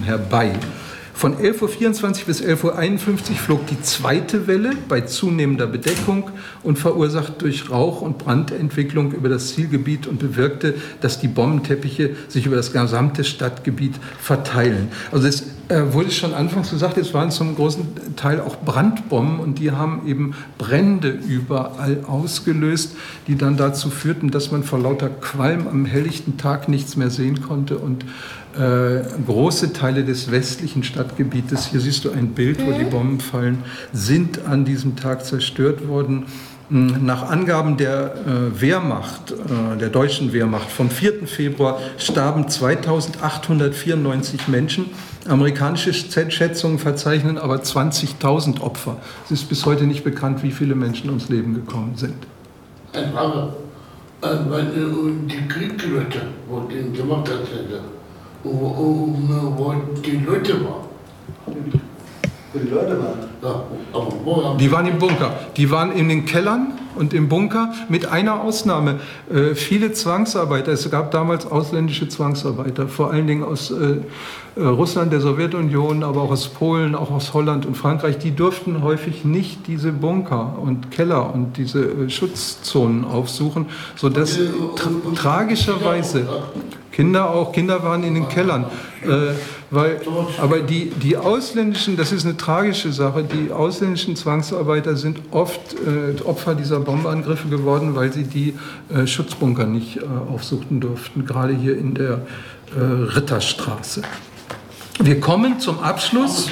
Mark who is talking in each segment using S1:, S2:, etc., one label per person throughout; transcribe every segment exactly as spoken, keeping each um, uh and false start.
S1: herbei. Von elf Uhr vierundzwanzig bis elf Uhr einundfünfzig flog die zweite Welle bei zunehmender Bedeckung und verursacht durch Rauch- und Brandentwicklung über das Zielgebiet und bewirkte, dass die Bombenteppiche sich über das gesamte Stadtgebiet verteilen. Also es äh, wurde schon anfangs gesagt, es waren zum großen Teil auch Brandbomben und die haben eben Brände überall ausgelöst, die dann dazu führten, dass man vor lauter Qualm am helllichten Tag nichts mehr sehen konnte und Äh, große Teile des westlichen Stadtgebietes, hier siehst du ein Bild, wo die Bomben fallen, sind an diesem Tag zerstört worden. Nach Angaben der äh, Wehrmacht, äh, der deutschen Wehrmacht, vom vierten Februar starben zweitausendachthundertvierundneunzig Menschen. Amerikanische Schätzungen verzeichnen aber zwanzigtausend Opfer. Es ist bis heute nicht bekannt, wie viele Menschen ums Leben gekommen sind.
S2: Eine Frage, weil die Kriegsleute, wo den gemacht hat, Wo, wo, wo die Leute waren.
S3: Wo die Leute waren?
S2: Ja, aber wo
S1: die waren im Bunker. Die waren in den Kellern und im Bunker, mit einer Ausnahme. Äh, viele Zwangsarbeiter, es gab damals ausländische Zwangsarbeiter, vor allen Dingen aus äh, Russland, der Sowjetunion, aber auch aus Polen, auch aus Holland und Frankreich. Die durften häufig nicht diese Bunker und Keller und diese äh, Schutzzonen aufsuchen, sodass tra tragischerweise... Kinder auch, Kinder waren in den Kellern. Äh, weil, aber die, die ausländischen, das ist eine tragische Sache, die ausländischen Zwangsarbeiter sind oft äh, Opfer dieser Bombenangriffe geworden, weil sie die äh, Schutzbunker nicht äh, aufsuchen durften, gerade hier in der äh, Ritterstraße. Wir kommen zum Abschluss.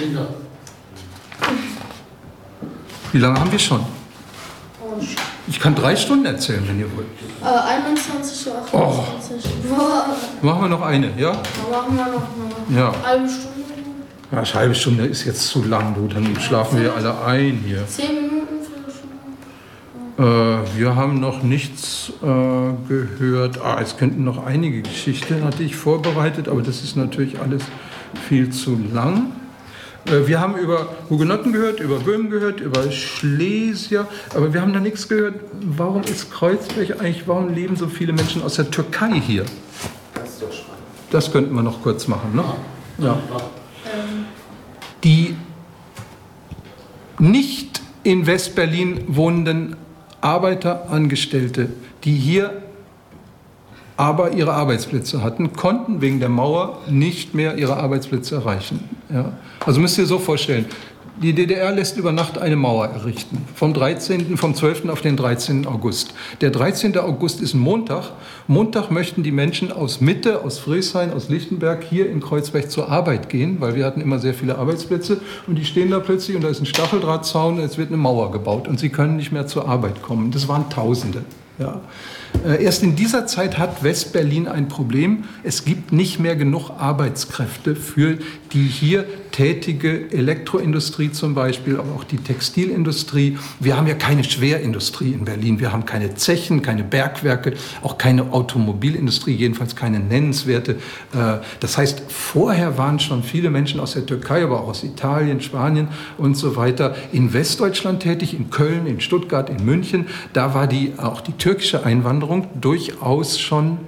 S1: Wie lange haben wir schon? Ich kann drei Stunden erzählen, wenn ihr wollt.
S4: Äh, einundzwanzig Uhr achtundzwanzig.
S1: Oh. Machen wir noch eine, ja?
S4: Ja, machen wir noch eine
S1: ja.
S4: halbe Stunde.
S1: Ja, eine halbe Stunde ist jetzt zu lang, du. Dann schlafen wir alle ein hier.
S4: Zehn Minuten, Viertelstunde.
S1: Äh, wir haben noch nichts äh, gehört. Ah, es könnten noch einige Geschichten, hatte ich vorbereitet, aber das ist natürlich alles viel zu lang. Wir haben über Hugenotten gehört, über Böhmen gehört, über Schlesier, aber wir haben da nichts gehört. Warum ist Kreuzberg eigentlich, warum leben so viele Menschen aus der Türkei hier? Das könnten wir noch kurz machen, ne? Ja. Die nicht in West-Berlin wohnenden Arbeiter, Angestellte, die hier aber ihre Arbeitsplätze hatten, konnten wegen der Mauer nicht mehr ihre Arbeitsplätze erreichen. Ja. Also müsst ihr so vorstellen, die D D R lässt über Nacht eine Mauer errichten, vom dreizehnten, vom zwölften auf den dreizehnten August. Der dreizehnte August ist ein Montag. Montag möchten die Menschen aus Mitte, aus Friedrichshain, aus Lichtenberg hier in Kreuzberg zur Arbeit gehen, weil wir hatten immer sehr viele Arbeitsplätze und die stehen da plötzlich und da ist ein Stacheldrahtzaun und es wird eine Mauer gebaut und sie können nicht mehr zur Arbeit kommen. Das waren Tausende. Ja. Erst in dieser Zeit hat West-Berlin ein Problem. Es gibt nicht mehr genug Arbeitskräfte für die hier tätige Elektroindustrie zum Beispiel, aber auch die Textilindustrie. Wir haben ja keine Schwerindustrie in Berlin. Wir haben keine Zechen, keine Bergwerke, auch keine Automobilindustrie, jedenfalls keine nennenswerte. Das heißt, vorher waren schon viele Menschen aus der Türkei, aber auch aus Italien, Spanien und so weiter in Westdeutschland tätig, in Köln, in Stuttgart, in München. Da war die, auch die türkische Einwanderung durchaus schon,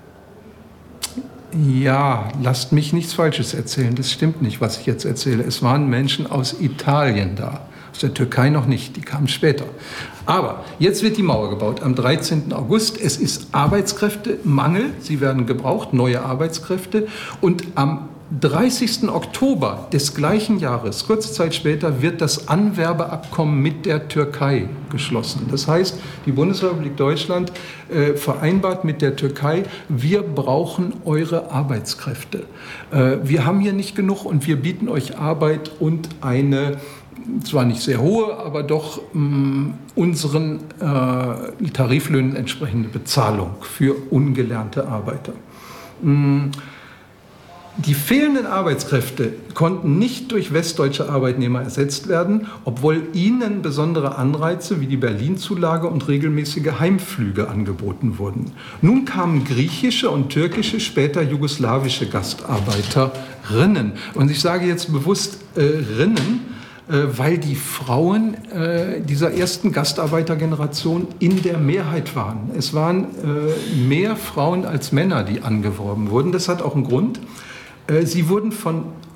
S1: ja, lasst mich nichts Falsches erzählen, das stimmt nicht, was ich jetzt erzähle. Es waren Menschen aus Italien da, aus der Türkei noch nicht, die kamen später. Aber jetzt wird die Mauer gebaut am dreizehnten August. Es ist Arbeitskräftemangel, sie werden gebraucht, neue Arbeitskräfte. Und am dreißigsten Oktober des gleichen Jahres, kurze Zeit später, wird das Anwerbeabkommen mit der Türkei geschlossen. Das heißt, die Bundesrepublik Deutschland äh, vereinbart mit der Türkei, wir brauchen eure Arbeitskräfte. Äh, wir haben hier nicht genug und wir bieten euch Arbeit und eine, zwar nicht sehr hohe, aber doch mh, unseren äh, Tariflöhnen entsprechende Bezahlung für ungelernte Arbeiter. Mh, Die fehlenden Arbeitskräfte konnten nicht durch westdeutsche Arbeitnehmer ersetzt werden, obwohl ihnen besondere Anreize wie die Berlin-Zulage und regelmäßige Heimflüge angeboten wurden. Nun kamen griechische und türkische, später jugoslawische Gastarbeiterinnen. Und ich sage jetzt bewusst äh, Rinnen, äh, weil die Frauen äh, dieser ersten Gastarbeitergeneration in der Mehrheit waren. Es waren äh, mehr Frauen als Männer, die angeworben wurden. Das hat auch einen Grund. Sie wurden von